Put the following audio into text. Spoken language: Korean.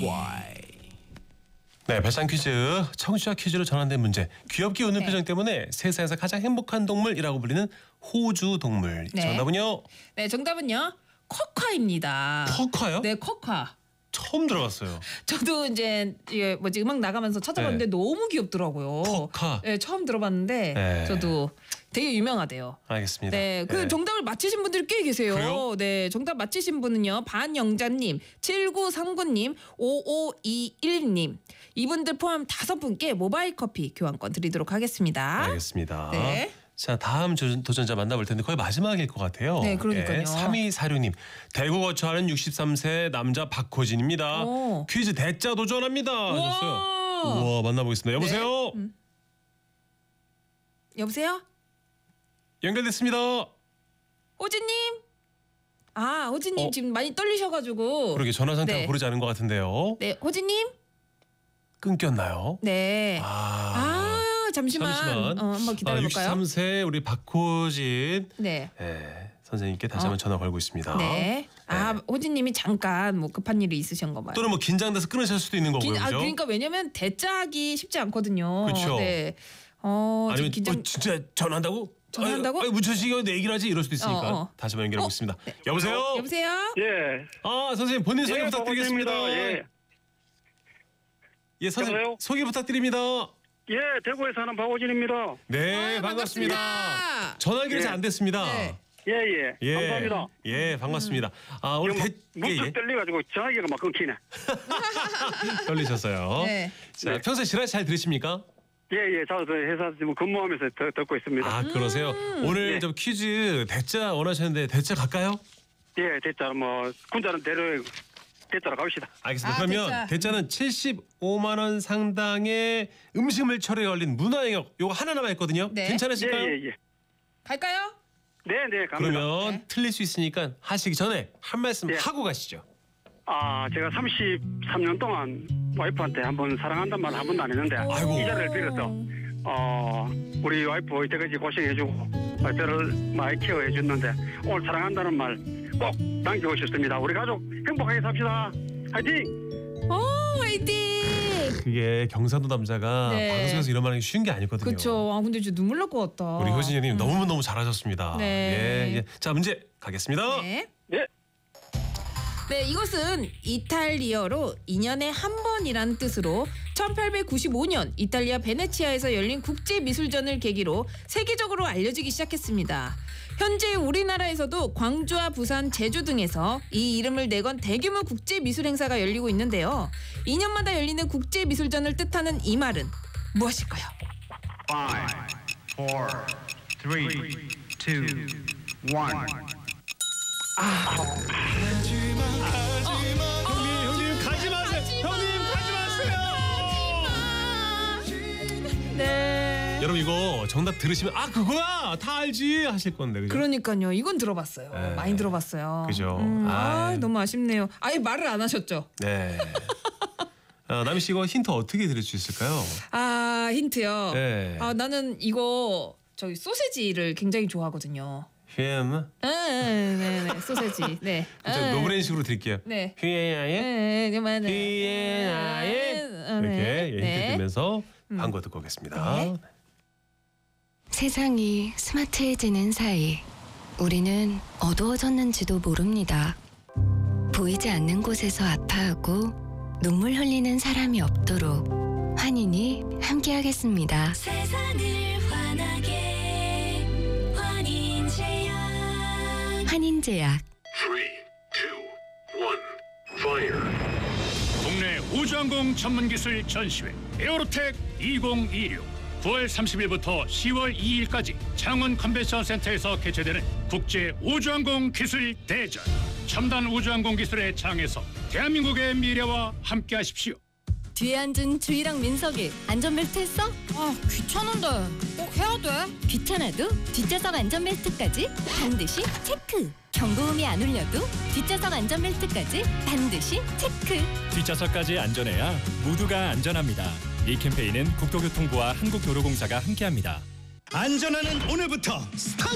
네, 배짱 퀴즈. 청취자 퀴즈로 전환된 문제. 귀엽게 웃는 표정 때문에 세상에서 가장 행복한 동물이라고 불리는 호주 동물. 네. 정답은요? 네, 정답은요. 쿼카입니다. 쿼카요? 네, 쿼카. 처음 들어봤어요. 저도 이제 이게 뭐지 음악 나가면서 찾아봤는데 너무 귀엽더라고요. 쿼카. 네, 처음 들어봤는데 네. 저도 되게 유명하대요. 알겠습니다. 네, 그 정답을 맞히신 분들이 꽤 계세요. 그래요? 네, 정답 맞히신 분은요. 반영자님, 7939님, 5521님 이분들 포함 5분께 모바일 커피 교환권 드리도록 하겠습니다. 알겠습니다. 네. 자, 다음 도전자 만나볼 텐데 거의 마지막일 것 같아요. 네, 그러니까요. 3246님. 대구 거처하는 63세 남자 박호진입니다. 오. 퀴즈 대짜 도전합니다. 하셨어요. 우와, 만나보겠습니다. 여보세요? 네. 여보세요? 연결됐습니다. 호진님? 아, 호진님 지금 많이 떨리셔가지고. 그러게 전화 상태가 네. 고르지 않은 것 같은데요. 네, 호진님? 끊겼나요? 네. 잠시만. 한번 기다려볼까요? 63세 우리 박호진 네. 선생님께 다시 한번 전화 걸고 있습니다. 네. 호진님이 잠깐 뭐 급한 일이 있으신 거 봐요. 또는 뭐 긴장돼서 끊으실 수도 있는 거고요. 그죠? 그러니까 왜냐면 대짜하기 쉽지 않거든요. 그렇죠. 네. 아니면 긴장... 진짜 전화한다고? 전화한다고? 무천식이 내 얘기를 하지 이럴 수도 있으니까 다시 한번 연결하고 있습니다. 네. 여보세요? 여보세요? 예. 선생님 본인 소개 부탁드리겠습니다. 예. 예, 선생님 여보세요? 소개 부탁드립니다. 예, 대구에 사는 박호진입니다. 네, 반갑습니다. 반갑습니다. 전화기를 예. 잘 안 됐습니다. 네. 예. 감사합니다. 예, 반갑습니다. 오늘 무척 떨려가지고 전화기가 막 끊기네. 떨리셨어요. 네. 자, 네. 평소에 지라시 잘 들으십니까? 예. 저 회사 지금 근무하면서 듣고 있습니다. 그러세요. 오늘 예. 좀 퀴즈 대짜 원하셨는데 대짜 갈까요? 예, 대짜 군자는 대짜로 가봅시다. 알겠습니다. 아, 그러면 대짜는 75만 원 상당의 음식물 처리에 걸린 문화영역 요거 하나 남아 있거든요. 네. 괜찮으실까요? 예. 갈까요? 네, 갑니다. 그러면 네. 틀릴 수 있으니까 하시기 전에 한 말씀 예. 하고 가시죠. 제가 33년 동안 와이프한테 한번 사랑한다는 말 한 번도 안 했는데 아이고. 이 자리를 빌어서 우리 와이프 이때까지 고생해주고 저를 많이 케어해줬는데 오늘 사랑한다는 말 꼭 남기고 싶습니다. 우리 가족 행복하게 삽시다. 화이팅! 화이팅! 그게 경상도 남자가 네. 방송에서 이런 말하기 쉬운 게 아니거든요. 그렇죠. 근데 진짜 눈물 날 것 같다. 우리 효진님 너무너무 잘하셨습니다. 네. 예. 자, 문제 가겠습니다. 네. 네. 네, 이것은 이탈리아로 2년에 한 번이라는 뜻으로 1895년 이탈리아 베네치아에서 열린 국제미술전을 계기로 세계적으로 알려지기 시작했습니다. 현재 우리나라에서도 광주와 부산, 제주 등에서 이 이름을 내건 대규모 국제미술 행사가 열리고 있는데요. 2년마다 열리는 국제미술전을 뜻하는 이 말은 무엇일까요? 5, 4, 3, 2, 1. 형님 가지 마세요. 형님 가지 마세요. 네. 여러분 이거 정답 들으시면 그거야 다 알지 하실 건데 그죠? 그러니까요. 이건 들어봤어요. 네. 많이 들어봤어요. 그죠. 너무 아쉽네요. 아예 말을 안 하셨죠? 네. 남희 씨 이거 힌트 어떻게 드릴 수 있을까요? 힌트요. 네. 나는 이거 저기 소세지를 굉장히 좋아하거든요. 휘엠. 네, 소세지. 네. 노브레인식으로 드릴게요. 네. 휘에야예. 그만해. 휘에야예. 이렇게 힌트 드리면서 광고 듣고 오겠습니다. 네. 세상이 스마트해지는 사이 우리는 어두워졌는지도 모릅니다. 보이지 않는 곳에서 아파하고 눈물 흘리는 사람이 없도록 환인이 함께하겠습니다. 세상을 환하게 환인제약. 환인제약. 3, 2, 1, fire. 국내 우주항공 전문기술 전시회 에어로텍 2026 9월 30일부터 10월 2일까지 창원 컨벤션센터에서 개최되는 국제 우주항공 기술 대전. 첨단 우주항공 기술의 장에서 대한민국의 미래와 함께하십시오. 뒤에 앉은 주희랑 민석이 안전벨트 했어? 귀찮은데 꼭 해야 돼? 귀찮아도 뒷좌석 안전벨트까지 반드시 체크. 경고음이 안 울려도 뒷좌석 안전벨트까지 반드시 체크. 뒷좌석까지 안전해야 모두가 안전합니다. 이 캠페인은 국토교통부와 한국도로공사가 함께합니다. 안전하는 오늘부터 스타트!